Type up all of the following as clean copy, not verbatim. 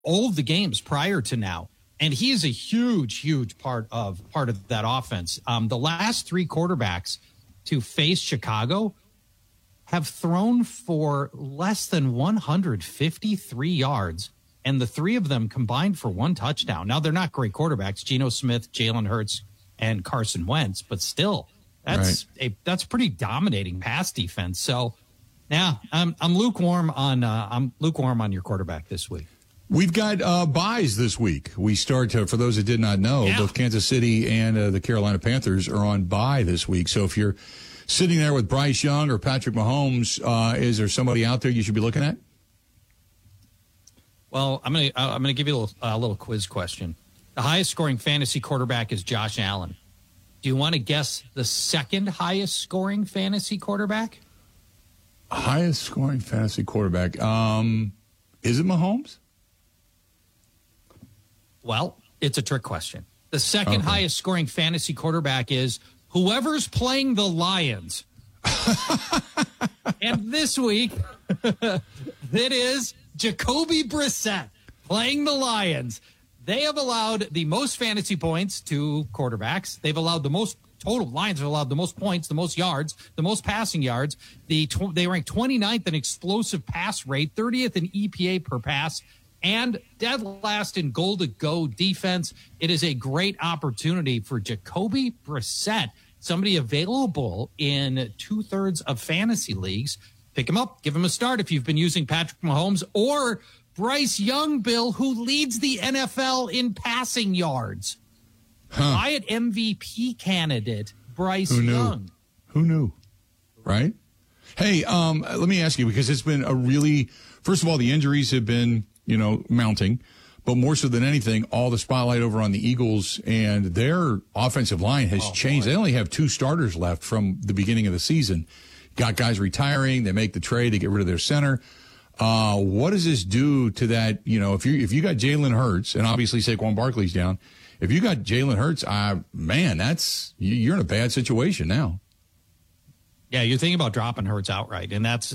all of the games prior to now. And he is a huge part of that offense. The last three quarterbacks to face Chicago have thrown for less than 153 yards, and the three of them combined for one touchdown. Now, they're not great quarterbacks, Geno Smith, Jalen Hurts, and Carson Wentz, but still, that's pretty dominating pass defense. So, yeah, I'm lukewarm on your quarterback this week. We've got buys this week. We start, for those that did not know, both Kansas City and the Carolina Panthers are on bye this week. So if you're sitting there with Bryce Young or Patrick Mahomes, is there somebody out there you should be looking at? Well, I'm gonna give you a little quiz question. The highest scoring fantasy quarterback is Josh Allen. Do you want to guess the second highest scoring fantasy quarterback? Highest scoring fantasy quarterback. Is it Mahomes? Well, it's a trick question. The second highest scoring fantasy quarterback is whoever's playing the Lions. And this week, it is Jacoby Brissett playing the Lions. They have allowed the most fantasy points to quarterbacks. They've allowed the most total. Lions have allowed the most points, the most yards, the most passing yards. They rank 29th in explosive pass rate, 30th in EPA per pass, and dead last in goal to go defense. It is a great opportunity for Jacoby Brissett, somebody available in 2/3 of fantasy leagues. Pick him up, give him a start if you've been using Patrick Mahomes or Bryce Young, Bill, who leads the NFL in passing yards. Quiet MVP candidate, Bryce Young. Who knew? Right? Hey, let me ask you, because it's been first of all, the injuries have been, mounting, but more so than anything, all the spotlight over on the Eagles and their offensive line has changed. Boy. They only have 2 starters left from the beginning of the season. Got guys retiring. They make the trade. They get rid of their center. What does this do to that? If you got Jalen Hurts, and obviously Saquon Barkley's down, if you got Jalen Hurts, you're in a bad situation now. Yeah, you're thinking about dropping Hurts outright, and that's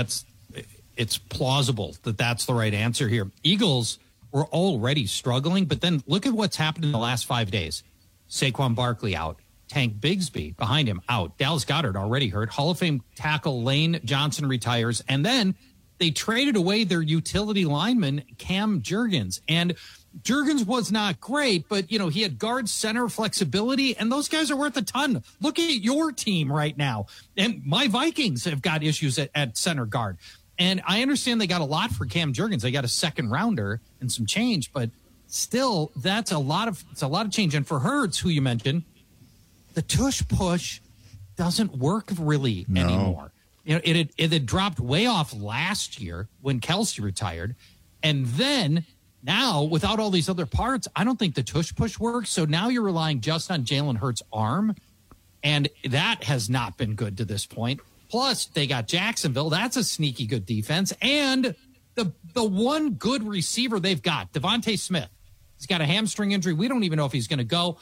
it's plausible that that's the right answer here. Eagles were already struggling, but then look at what's happened in the last 5 days. Saquon Barkley out. Tank Bigsby behind him out. Dallas Goedert already hurt. Hall of Fame tackle Lane Johnson retires. And then they traded away their utility lineman, Cam Jurgens. And Jurgens was not great, but, he had guard center flexibility, and those guys are worth a ton. Look at your team right now. And my Vikings have got issues at center guard. And I understand they got a lot for Cam Jurgens. They got a second rounder and some change, but still, it's a lot of change. And for Hurts, who you mentioned, the tush push doesn't work really anymore. It had dropped way off last year when Kelsey retired. And then now, without all these other parts, I don't think the tush push works. So now you're relying just on Jalen Hurts' arm. And that has not been good to this point. Plus, they got Jacksonville. That's a sneaky good defense. And the one good receiver they've got, Devontae Smith. He's got a hamstring injury. We don't even know if he's going to go.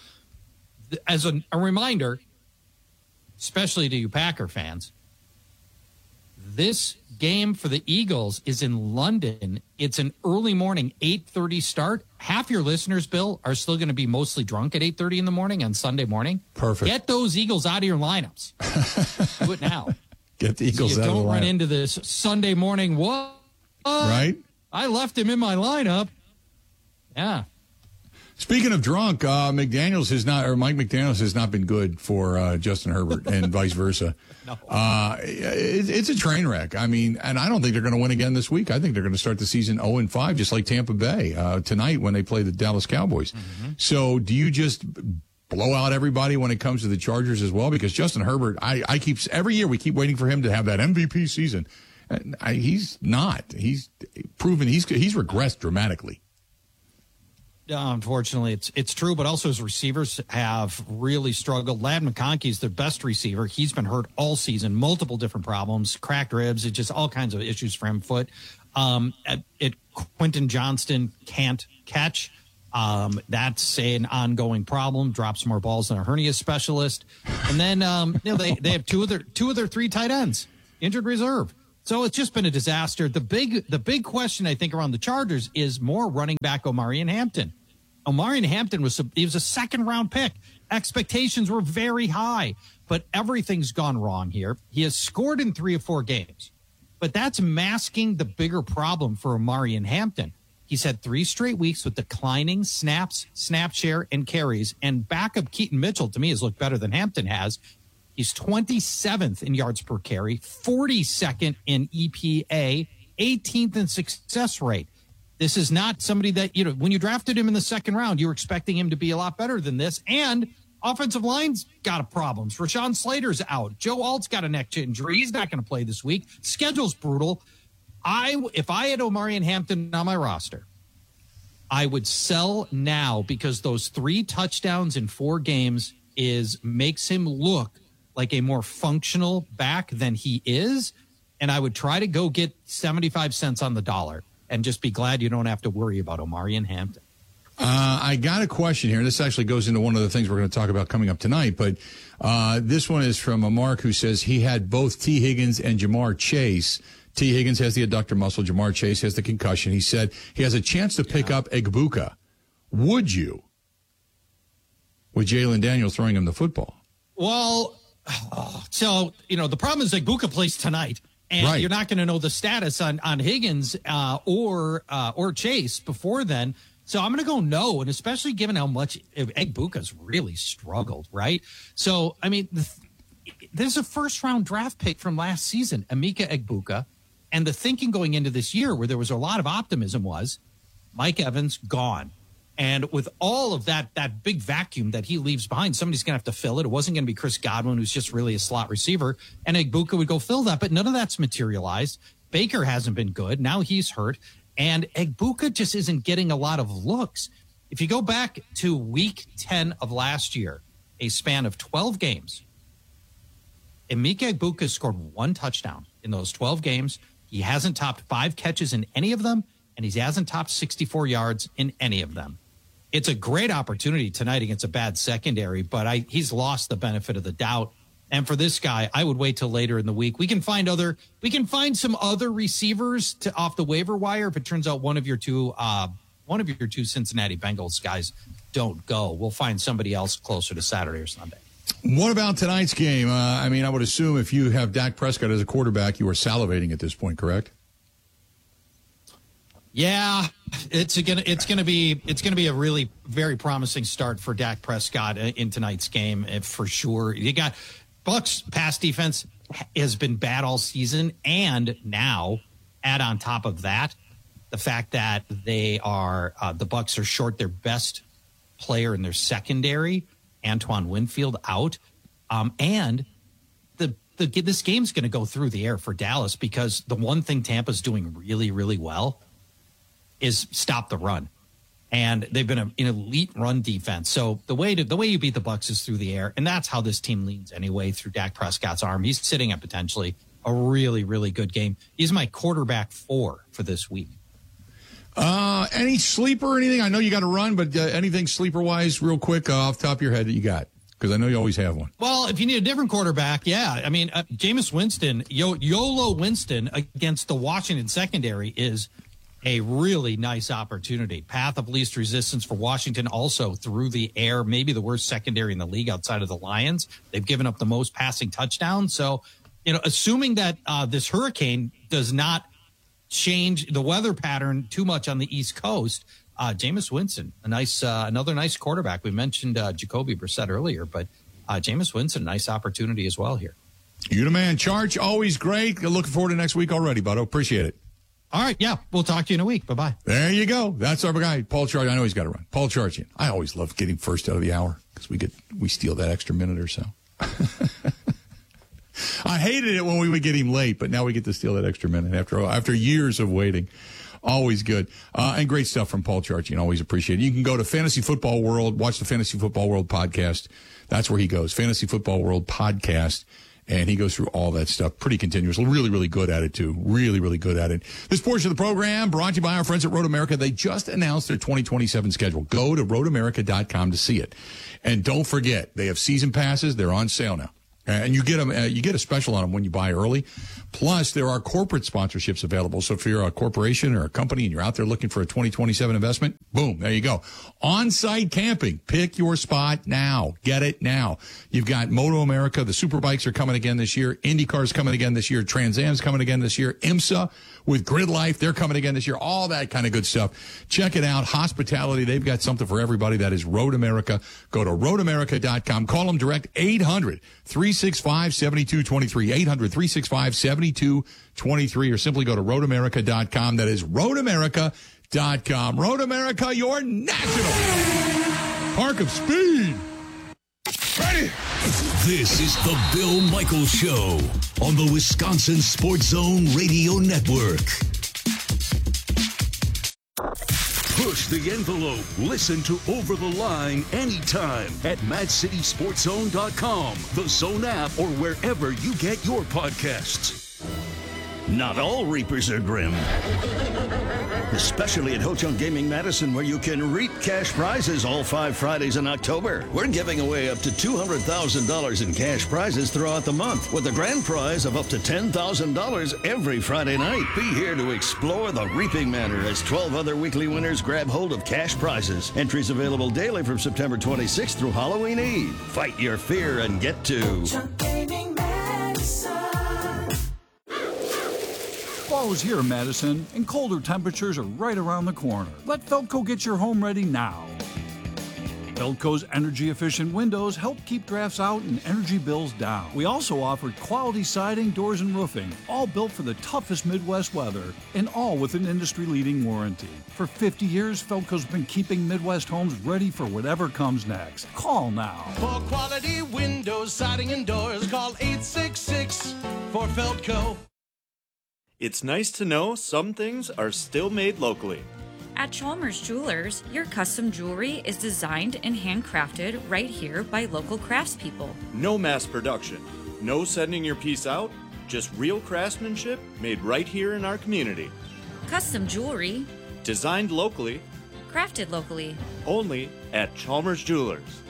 As a reminder, especially to you Packer fans, this game for the Eagles is in London. It's an early morning, 8:30 start. Half your listeners, Bill, are still going to be mostly drunk at 8:30 in the morning on Sunday morning. Perfect. Get those Eagles out of your lineups. Do it now. Get the Eagles out of the lineup. Don't run into this Sunday morning. What? Right? I left him in my lineup. Yeah. Speaking of drunk, Mike McDaniels has not been good for Justin Herbert and vice versa. No. It's a train wreck. I mean, and I don't think they're going to win again this week. I think they're going to start the season 0-5, just like Tampa Bay tonight when they play the Dallas Cowboys. Mm-hmm. So do you just blow out everybody when it comes to the Chargers as well? Because Justin Herbert, every year we keep waiting for him to have that MVP season. And he's not. He's proven he's regressed dramatically. Unfortunately, it's true, but also his receivers have really struggled. Ladd McConkey's their best receiver. He's been hurt all season, multiple different problems, cracked ribs, it's just all kinds of issues for him. Quentin Johnston can't catch. That's an ongoing problem. Drops more balls than a hernia specialist. And then they have two of their 3 tight ends, injured reserve. So it's just been a disaster. The big question, I think, around the Chargers is more running back Omarion Hampton. Omarion Hampton was a second-round pick. Expectations were very high, but everything's gone wrong here. He has scored in 3 or 4 games, but that's masking the bigger problem for Omarion Hampton. He's had 3 straight weeks with declining snaps, snap share, and carries, and backup Keaton Mitchell, to me, has looked better than Hampton has. He's 27th in yards per carry, 42nd in EPA, 18th in success rate. This is not somebody that, when you drafted him in the second round, you were expecting him to be a lot better than this. And offensive line's got problems. Rashawn Slater's out. Joe Alt's got a neck injury. He's not going to play this week. Schedule's brutal. If I had Omarion Hampton on my roster, I would sell now because those 3 touchdowns in 4 games makes him look like a more functional back than he is. And I would try to go get 75 cents on the dollar and just be glad you don't have to worry about Omarion Hampton. I got a question here. This actually goes into one of the things we're going to talk about coming up tonight. But this one is from a Mark who says he had both T. Higgins and Jamar Chase. T. Higgins has the adductor muscle. Jamar Chase has the concussion. He said he has a chance to pick up Egbuka. Would you? With Jalen Daniels throwing him the football? Well, so, the problem is Egbuka plays tonight. And You're not going to know the status on Higgins or Chase before then. So I'm going to go no, and especially given how much Egbuka's really struggled, right? So, I mean, there's a first-round draft pick from last season, Emeka Egbuka, and the thinking going into this year where there was a lot of optimism was Mike Evans gone. And with all of that big vacuum that he leaves behind, somebody's going to have to fill it. It wasn't going to be Chris Godwin, who's just really a slot receiver, and Egbuka would go fill that, but none of that's materialized. Baker hasn't been good. Now he's hurt, and Egbuka just isn't getting a lot of looks. If you go back to week 10 of last year, a span of 12 games, Emeka Egbuka scored 1 touchdown in those 12 games. He hasn't topped 5 catches in any of them, and he hasn't topped 64 yards in any of them. It's a great opportunity tonight against a bad secondary, but he's lost the benefit of the doubt. And for this guy, I would wait till later in the week. We can find some other receivers off the waiver wire. If it turns out one of your two Cincinnati Bengals guys don't go, we'll find somebody else closer to Saturday or Sunday. What about tonight's game? I would assume if you have Dak Prescott as a quarterback, you are salivating at this point, correct? Yeah, it's gonna be a really very promising start for Dak Prescott in tonight's game for sure. You got Bucs pass defense has been bad all season, and now add on top of that the fact that the Bucs are short their best player in their secondary, Antoine Winfield, out, and this game's going to go through the air for Dallas because the one thing Tampa's doing really, really well is stop the run. And they've been an elite run defense. So the way you beat the Bucs is through the air, and that's how this team leans anyway, through Dak Prescott's arm. He's sitting at potentially a really, really good game. He's my quarterback 4 for this week. Any sleeper or anything? I know you got to run, but anything sleeper-wise real quick off the top of your head that you got? Because I know you always have one. Well, if you need a different quarterback, yeah. I mean, Jameis Winston, YOLO Winston against the Washington secondary is a really nice opportunity. Path of least resistance for Washington, also through the air, maybe the worst secondary in the league outside of the Lions. They've given up the most passing touchdowns. So, assuming that this hurricane does not change the weather pattern too much on the East Coast, Jameis Winston, another nice quarterback. We mentioned Jacoby Brissett earlier, but Jameis Winston, a nice opportunity as well here. You the man. Charge, always great. Looking forward to next week already, Butto. Appreciate it. All right, yeah, we'll talk to you in a week. Bye-bye. There you go. That's our guy, Paul Charchian. I know he's got to run. Paul Charchian. I always love getting first out of the hour because we steal that extra minute or so. I hated it when we would get him late, but now we get to steal that extra minute after years of waiting. Always good. And great stuff from Paul Charchian. Always appreciate it. You can go to Fantasy Football World, watch the Fantasy Football World podcast. That's where he goes. Fantasy Football World podcast. And he goes through all that stuff pretty continuously. Really, really good at it, too. Really, really good at it. This portion of the program brought to you by our friends at Road America. They just announced their 2027 schedule. Go to roadamerica.com to see it. And don't forget, they have season passes. They're on sale now. And you get them. You get a special on them when you buy early. Plus, there are corporate sponsorships available. So if you're a corporation or a company and you're out there looking for a 2027 investment, boom, there you go. On-site camping. Pick your spot now. Get it now. You've got Moto America. The Superbikes are coming again this year. IndyCar's coming again this year. Trans Am's coming again this year. IMSA with Grid Life, they're coming again this year. All that kind of good stuff. Check it out. Hospitality, they've got something for everybody. That is Road America. Go to roadamerica.com. Call them direct, 800-365-7223. 800-365-7223, or simply go to roadamerica.com. That is roadamerica.com. Road America, your national park of speed. Ready? This is the Bill Michaels Show on the Wisconsin Sports Zone Radio Network. Push the envelope. Listen to Over the Line anytime at MadCitySportsZone.com, the Zone app, or wherever you get your podcasts. Not all Reapers are grim. Especially at Ho Chunk Gaming Madison, where you can reap cash prizes all 5 Fridays in October. We're giving away up to $200,000 in cash prizes throughout the month, with a grand prize of up to $10,000 every Friday night. Be here to explore the Reaping Manor as 12 other weekly winners grab hold of cash prizes. Entries available daily from September 26th through Halloween Eve. Fight your fear and get to Ho Chunk Gaming Madison. Fall is here, Madison, and colder temperatures are right around the corner. Let Feldco get your home ready now. Feldco's energy-efficient windows help keep drafts out and energy bills down. We also offer quality siding, doors, and roofing, all built for the toughest Midwest weather, and all with an industry-leading warranty. For 50 years, Feldco's been keeping Midwest homes ready for whatever comes next. Call now. For quality windows, siding, and doors, call 866 for Feldco. It's nice to know some things are still made locally. At Chalmers Jewelers, your custom jewelry is designed and handcrafted right here by local craftspeople. No mass production, no sending your piece out, just real craftsmanship made right here in our community. Custom jewelry, designed locally, crafted locally, only at Chalmers Jewelers.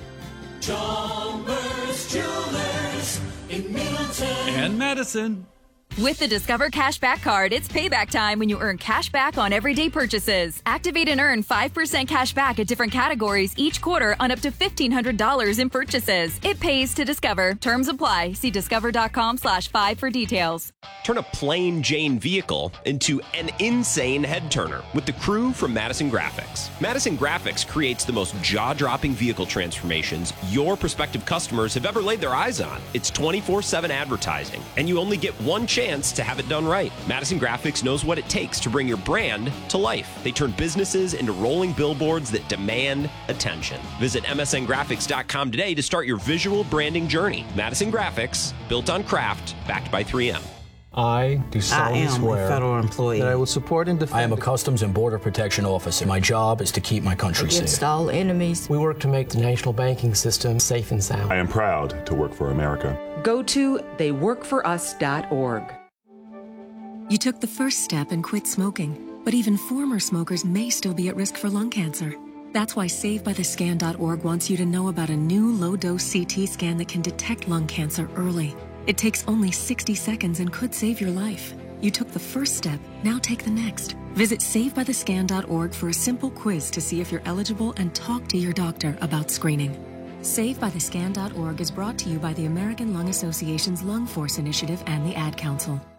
Chalmers Jewelers in Middleton and Madison. With the Discover Cashback Card, it's payback time when you earn cash back on everyday purchases. Activate and earn 5% cash back at different categories each quarter on up to $1,500 in purchases. It pays to Discover. Terms apply. See discover.com/5 for details. Turn a plain Jane vehicle into an insane head turner with the crew from Madison Graphics. Madison Graphics creates the most jaw-dropping vehicle transformations your prospective customers have ever laid their eyes on. It's 24/7 advertising, and you only get one chance to have it done right. Madison Graphics knows what it takes to bring your brand to life. They turn businesses into rolling billboards that demand attention. Visit msngraphics.com today to start your visual branding journey. Madison Graphics, built on craft, backed by 3M. I do solemnly swear a federal employee that I will support and defend. I am a Customs and Border Protection officer. My job is to keep my country safe. Against all enemies. We work to make the national banking system safe and sound. I am proud to work for America. Go to theyworkforus.org. You took the first step and quit smoking, but even former smokers may still be at risk for lung cancer. That's why SaveByTheScan.org wants you to know about a new low-dose CT scan that can detect lung cancer early. It takes only 60 seconds and could save your life. You took the first step, now take the next. Visit SaveByTheScan.org for a simple quiz to see if you're eligible and talk to your doctor about screening. SaveByTheScan.org is brought to you by the American Lung Association's Lung Force Initiative and the Ad Council.